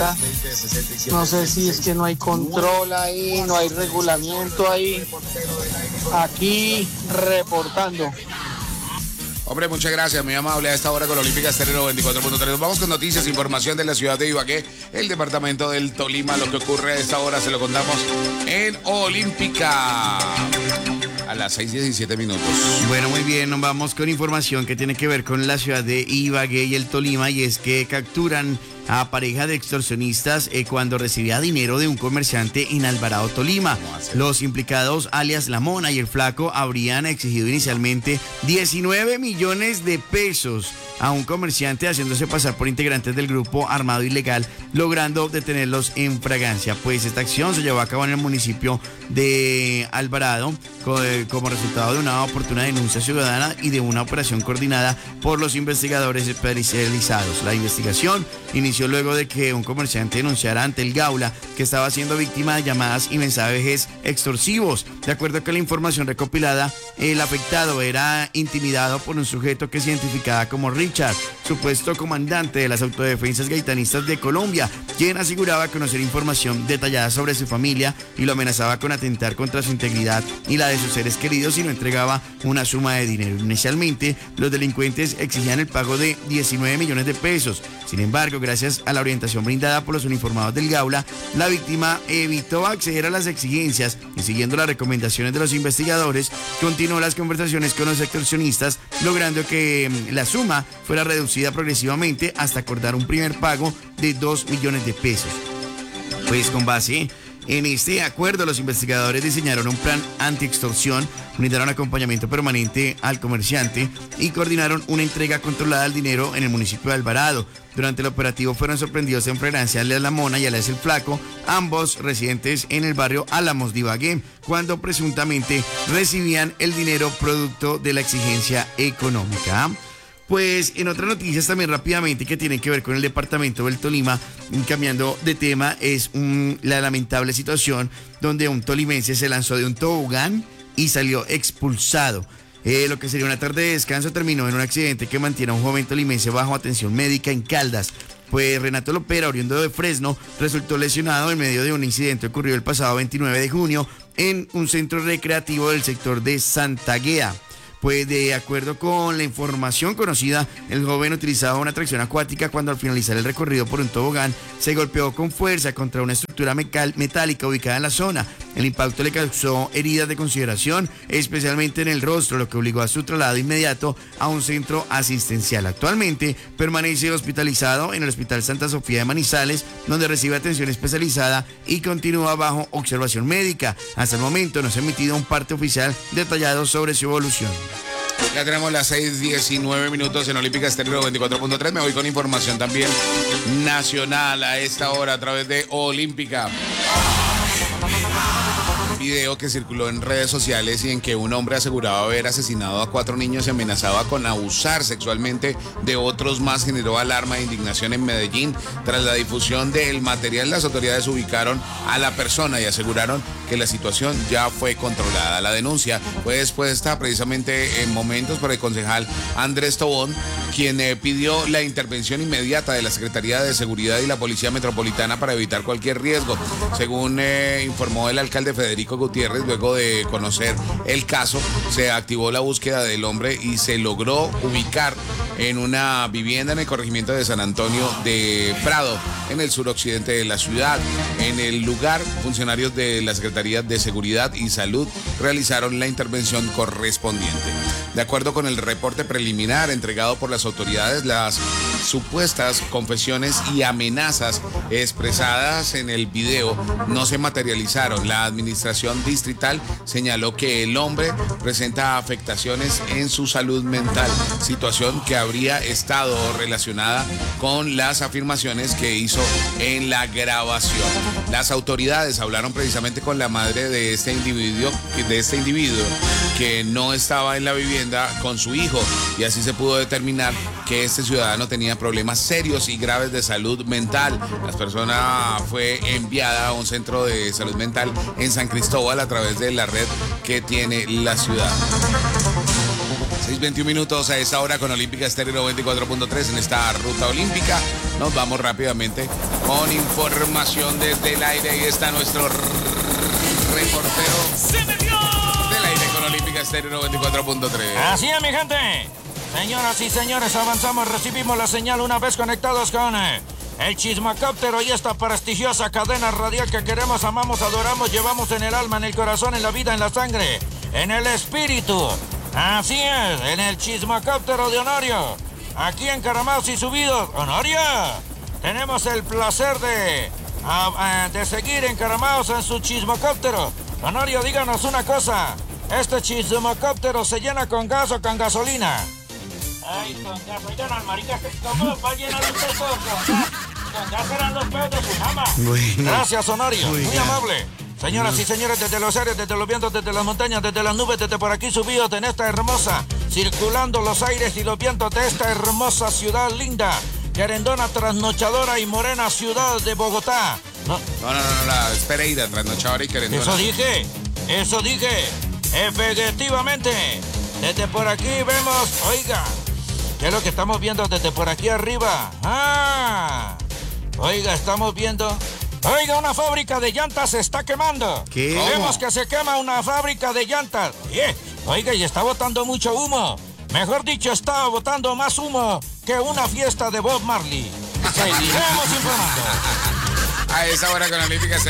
No sé si es que no hay control ahí, no hay regulamiento ahí. Aquí reportando. Hombre, muchas gracias, muy amable. A esta hora con Olímpica Estéreo 94.3. Vamos con noticias, información de la ciudad de Ibagué, el departamento del Tolima. Lo que ocurre a esta hora se lo contamos en Olímpica. A las 6:17. Bueno, muy bien, nos vamos con información que tiene que ver con la ciudad de Ibagué y el Tolima, y es que capturan a pareja de extorsionistas cuando recibía dinero de un comerciante en Alvarado, Tolima. Los implicados, alias La Mona y el Flaco, habrían exigido inicialmente 19 millones de pesos a un comerciante, haciéndose pasar por integrantes del grupo armado ilegal, logrando detenerlos en fragancia. Pues esta acción se llevó a cabo en el municipio de Alvarado como resultado de una oportuna denuncia ciudadana y de una operación coordinada por los investigadores especializados. La investigación inició luego de que un comerciante denunciara ante el Gaula que estaba siendo víctima de llamadas y mensajes extorsivos. De acuerdo con la información recopilada, el afectado era intimidado por un sujeto que se identificaba como Richard, supuesto comandante de las autodefensas gaitanistas de Colombia, quien aseguraba conocer información detallada sobre su familia y lo amenazaba con atentar contra su integridad y la de sus seres queridos si no entregaba una suma de dinero. Inicialmente, los delincuentes exigían el pago de 19 millones de pesos. Sin embargo, gracias a la orientación brindada por los uniformados del Gaula, la víctima evitó acceder a las exigencias y, siguiendo las recomendaciones de los investigadores, continuó las conversaciones con los extorsionistas, logrando que la suma fuera reducida progresivamente hasta acordar un primer pago de 2 millones de pesos. Pues con base en este acuerdo, los investigadores diseñaron un plan anti-extorsión, brindaron acompañamiento permanente al comerciante y coordinaron una entrega controlada del dinero en el municipio de Alvarado. Durante el operativo fueron sorprendidos en flagrancia alias La Mona y alias El Flaco, ambos residentes en el barrio Álamos de Ibagué, cuando presuntamente recibían el dinero producto de la exigencia económica. Pues en otras noticias también rápidamente que tienen que ver con el departamento del Tolima, cambiando de tema, es la lamentable situación donde un tolimense se lanzó de un tobogán y salió expulsado. Lo que sería una tarde de descanso terminó en un accidente que mantiene a un joven tolimense bajo atención médica en Caldas. Pues Renato Lopera, oriundo de Fresno, resultó lesionado en medio de un incidente ocurrido el pasado 29 de junio en un centro recreativo del sector de Santaguea. Pues de acuerdo con la información conocida, el joven utilizaba una atracción acuática cuando al finalizar el recorrido por un tobogán se golpeó con fuerza contra una estructura metálica ubicada en la zona. El impacto le causó heridas de consideración, especialmente en el rostro, lo que obligó a su traslado inmediato a un centro asistencial. Actualmente permanece hospitalizado en el Hospital Santa Sofía de Manizales, donde recibe atención especializada y continúa bajo observación médica. Hasta el momento no se ha emitido un parte oficial detallado sobre su evolución. Ya tenemos las 6:19 en Olímpica Estéreo 24.3. Me voy con información también nacional a esta hora a través de Olímpica. Video que circuló en redes sociales y en que un hombre aseguraba haber asesinado a 4 niños y amenazaba con abusar sexualmente de otros más generó alarma e indignación en Medellín. Tras la difusión del material, las autoridades ubicaron a la persona y aseguraron que la situación ya fue controlada. La denuncia fue expuesta precisamente en momentos por el concejal Andrés Tobón, quien pidió la intervención inmediata de la Secretaría de Seguridad y la Policía Metropolitana para evitar cualquier riesgo. Según informó el alcalde Federico Gutiérrez, luego de conocer el caso, se activó la búsqueda del hombre y se logró ubicar en una vivienda en el corregimiento de San Antonio de Prado, en el suroccidente de la ciudad. En el lugar, funcionarios de la Secretaría de Seguridad y Salud realizaron la intervención correspondiente. De acuerdo con el reporte preliminar entregado por las autoridades, las supuestas confesiones y amenazas expresadas en el video no se materializaron. La administración distrital señaló que el hombre presenta afectaciones en su salud mental, situación que habría estado relacionada con las afirmaciones que hizo en la grabación. Las autoridades hablaron precisamente con la madre de este individuo que no estaba en la vivienda con su hijo, y así se pudo determinar que este ciudadano tenía problemas serios y graves de salud mental. La persona fue enviada a un centro de salud mental en San Cristóbal a través de la red que tiene la ciudad. 6:21 minutos a esa hora con Olímpica Estéreo 94.3 en esta ruta olímpica. Nos vamos rápidamente con información desde el aire y está nuestro reportero del aire con Olímpica Estéreo 94.3. Así es, mi gente. Señoras y señores, avanzamos, recibimos la señal una vez conectados con el Chismacóptero y esta prestigiosa cadena radial que queremos, amamos, adoramos, llevamos en el alma, en el corazón, en la vida, en la sangre, en el espíritu. Así es, en el Chismacóptero de Honorio, aquí encaramados y subidos. Honorio, tenemos el placer de seguir encaramados en su Chismacóptero. Honorio, díganos una cosa, ¿este Chismacóptero se llena con gas o con gasolina? Ay, con gasolina, marica, ¿cómo va a llenar usted todo con gas? Con gas eran los pedos de su mamá. Bueno. Gracias, Honorio, muy Oiga. amable. Señoras y señores, desde los aires, desde los vientos, desde las montañas, desde las nubes, desde por aquí subidos en esta hermosa, circulando los aires y los vientos de esta hermosa ciudad linda, querendona, trasnochadora y morena ciudad de Bogotá. No, No, es Pereira, trasnochadora y querendona. eso dije, efectivamente. Desde por aquí vemos, oiga, ¿qué es lo que estamos viendo desde por aquí arriba? Oiga, estamos viendo... Oiga, una fábrica de llantas se está quemando. ¿Qué? Vemos que se quema una fábrica de llantas. Oiga, y está botando mucho humo. Mejor dicho, está botando más humo que una fiesta de Bob Marley. Seguiremos informando. A esa hora con Olímpica Estéreo